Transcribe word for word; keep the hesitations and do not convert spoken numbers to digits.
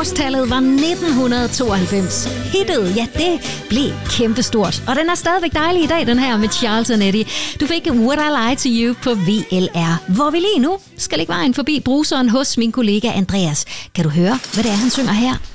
Årstallet var nitten tooghalvfems. Hittet, ja, det blev kæmpestort. Og den er stadigvæk dejlig i dag, den her med Charles og Nettie. Du fik Would I Lie to You på V L R, hvor vi lige nu skal lægge vejen forbi bruseren hos min kollega Andreas. Kan du høre, hvad det er, han synger her?